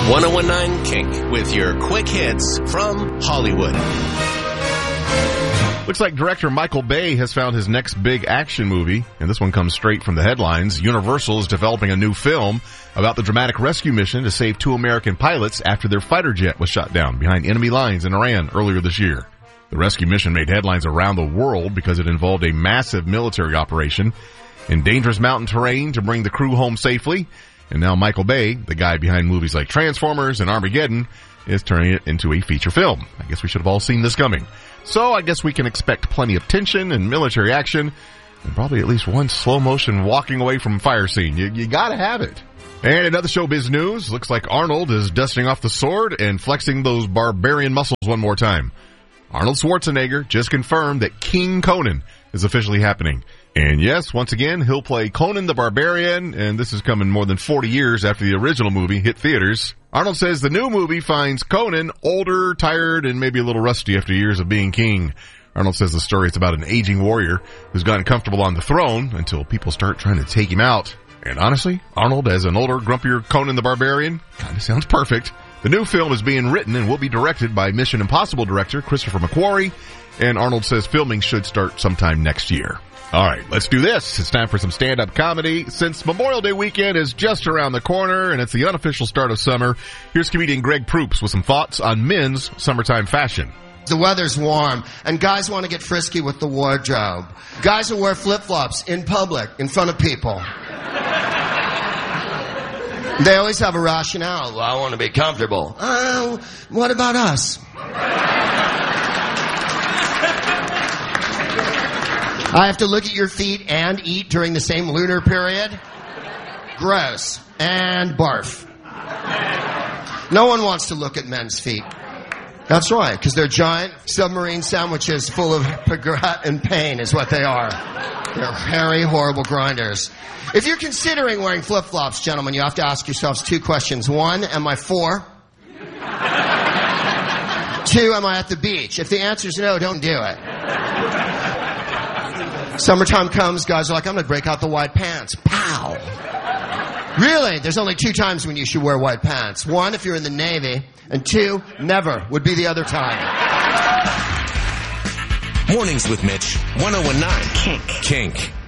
1019 Kink with your quick hits from Hollywood. Looks like director Michael Bay has found his next big action movie, and this one comes straight from the headlines. Universal is developing a new film about the dramatic rescue mission to save 2 American pilots after their fighter jet was shot down behind enemy lines in Iran earlier this year. The rescue mission made headlines around the world because it involved a massive military operation in dangerous mountain terrain to bring the crew home safely. And now Michael Bay, the guy behind movies like Transformers and Armageddon, is turning it into a feature film. I guess we should have all seen this coming. So I guess we can expect plenty of tension and military action, and probably at least one slow motion walking away from a fire scene. You gotta have it. And in other showbiz news, looks like Arnold is dusting off the sword and flexing those barbarian muscles one more time. Arnold Schwarzenegger just confirmed that King Conan is officially happening. And yes, once again, he'll play Conan the Barbarian, and this is coming more than 40 years after the original movie hit theaters. Arnold says the new movie finds Conan older, tired, and maybe a little rusty after years of being king. Arnold says the story is about an aging warrior who's gotten comfortable on the throne until people start trying to take him out. And honestly, Arnold as an older, grumpier Conan the Barbarian kind of sounds perfect. The new film is being written and will be directed by Mission Impossible director Christopher McQuarrie, and Arnold says filming should start sometime next year. All right, let's do this. It's time for some stand-up comedy. Since Memorial Day weekend is just around the corner and it's the unofficial start of summer, here's comedian Greg Proops with some thoughts on men's summertime fashion. The weather's warm, and guys want to get frisky with the wardrobe. Guys will wear flip-flops in public, in front of people. They always have a rationale. Well, I want to be comfortable. What about us? I have to look at your feet and eat during the same lunar period? Gross. And barf. No one wants to look at men's feet. That's right, because they're giant submarine sandwiches full of regret and pain is what they are. They're hairy, horrible grinders. If you're considering wearing flip-flops, gentlemen, you have to ask yourselves 2 questions. 1, am I 4? 2, am I at the beach? If the answer is no, don't do it. Summertime comes, guys are like, I'm going to break out the white pants. Pow! Really? There's only 2 times when you should wear white pants. 1, if you're in the Navy, and 2, never would be the other time. Mornings with Mitch, 1019 Kink.